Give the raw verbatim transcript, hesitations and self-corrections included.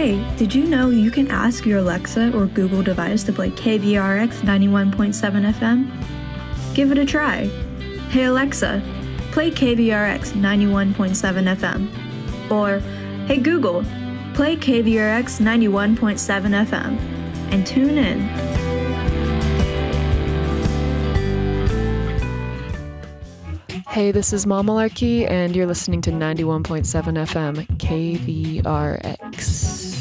Hey, did you know you can ask your Alexa or Google device to play K V R X ninety-one point seven F M? Give it a try. Hey Alexa, play K V R X ninety-one point seven F M. Or, hey Google, play K V R X ninety-one point seven F M. And tune in. Hey, this is Mama Malarkey, and you're listening to ninety-one point seven F M K V R X.